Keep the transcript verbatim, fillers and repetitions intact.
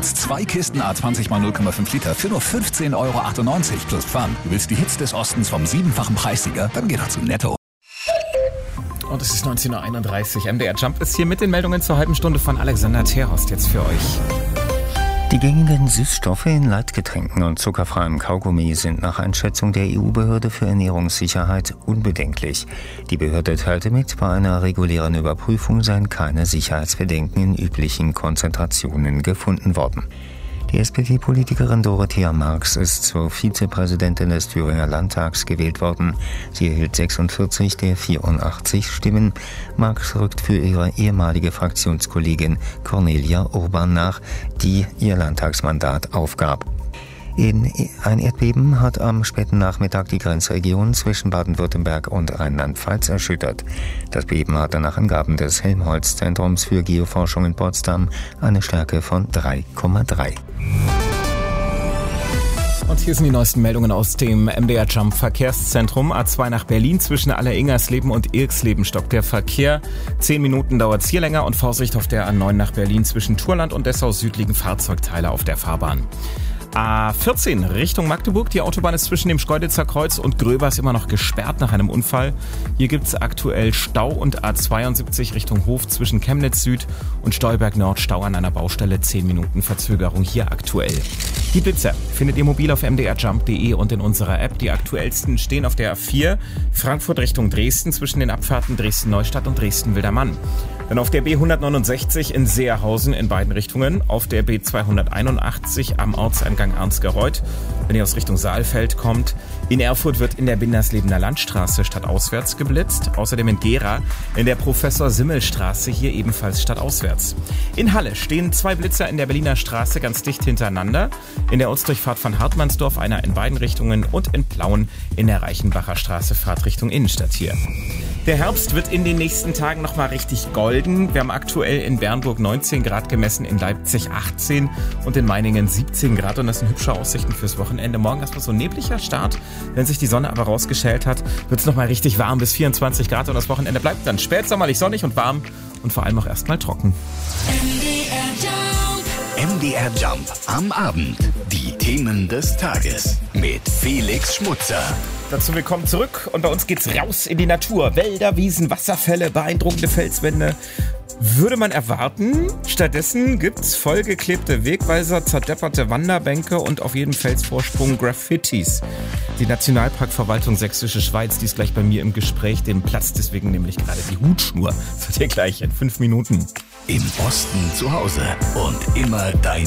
Jetzt zwei Kisten A zwanzig mal null Komma fünf Liter für nur fünfzehn Euro achtundneunzig plus Pfand. Du willst die Hits des Ostens vom siebenfachen Preissieger? Dann geh doch zu Netto. Und es ist neunzehn Uhr einunddreißig. M D R Jump ist hier mit den Meldungen zur halben Stunde von Alexander Terhorst jetzt für euch. Die gängigen Süßstoffe in Leitgetränken und zuckerfreiem Kaugummi sind nach Einschätzung der E U-Behörde für Ernährungssicherheit unbedenklich. Die Behörde teilte mit, bei einer regulären Überprüfung seien keine Sicherheitsbedenken in üblichen Konzentrationen gefunden worden. Die S P D-Politikerin Dorothea Marx ist zur Vizepräsidentin des Thüringer Landtags gewählt worden. Sie erhielt sechsundvierzig der vierundachtzig Stimmen. Marx rückt für ihre ehemalige Fraktionskollegin Cornelia Urban nach, die ihr Landtagsmandat aufgab. In ein Erdbeben hat am späten Nachmittag die Grenzregion zwischen Baden-Württemberg und Rheinland-Pfalz erschüttert. Das Beben hatte nach Angaben des Helmholtz-Zentrums für Geoforschung in Potsdam eine Stärke von drei Komma drei. Und hier sind die neuesten Meldungen aus dem M D R Jump Verkehrszentrum. A zwei nach Berlin zwischen Aller-Ingersleben und Irksleben stockt der Verkehr. Zehn Minuten dauert es hier länger und Vorsicht auf der A neun nach Berlin zwischen Turland und Dessau südlichen Fahrzeugteile auf der Fahrbahn. A vierzehn Richtung Magdeburg. Die Autobahn ist zwischen dem Schkeuditzer Kreuz und Gröbers immer noch gesperrt nach einem Unfall. Hier gibt es aktuell Stau und A zweiundsiebzig Richtung Hof zwischen Chemnitz Süd und Stolberg Nord Stau an einer Baustelle. zehn Minuten Verzögerung hier aktuell. Die Blitzer findet ihr mobil auf m d r jump punkt d e und in unserer App. Die aktuellsten stehen auf der A vier Frankfurt Richtung Dresden zwischen den Abfahrten Dresden-Neustadt und Dresden-Wildermann. Dann auf der B hundertneunundsechzig in Seerhausen in beiden Richtungen, auf der B zweihunderteinundachtzig am Ortseingang Arnsgereuth, wenn ihr aus Richtung Saalfeld kommt. In Erfurt wird in der Binderslebener Landstraße stadtauswärts geblitzt, außerdem in Gera in der Professor-Simmel-Straße hier ebenfalls stadtauswärts. In Halle stehen zwei Blitzer in der Berliner Straße ganz dicht hintereinander, in der Ortsdurchfahrt von Hartmannsdorf einer in beiden Richtungen und in Plauen in der Reichenbacher Straße Fahrt Richtung Innenstadt hier. Der Herbst wird in den nächsten Tagen nochmal richtig golden. Wir haben aktuell in Bernburg neunzehn Grad gemessen, in Leipzig achtzehn und in Meiningen siebzehn Grad. Und das sind hübsche Aussichten fürs Wochenende. Morgen erstmal so ein nebliger Start. Wenn sich die Sonne aber rausgeschält hat, wird es nochmal richtig warm bis vierundzwanzig Grad. Und das Wochenende bleibt dann spätsommerlich sonnig und warm und vor allem auch erstmal trocken. M D R Jump am Abend. Die Themen des Tages mit Felix Schmutzer. Dazu willkommen zurück und bei uns geht's raus in die Natur. Wälder, Wiesen, Wasserfälle, beeindruckende Felswände. Würde man erwarten. Stattdessen gibt's vollgeklebte Wegweiser, zerdepperte Wanderbänke und auf jedem Felsvorsprung Graffitis. Die Nationalparkverwaltung Sächsische Schweiz, die ist gleich bei mir im Gespräch. Dem platzt deswegen nämlich gerade die Hutschnur. Das wird ihr gleich in fünf Minuten. Im Osten zu Hause und immer dein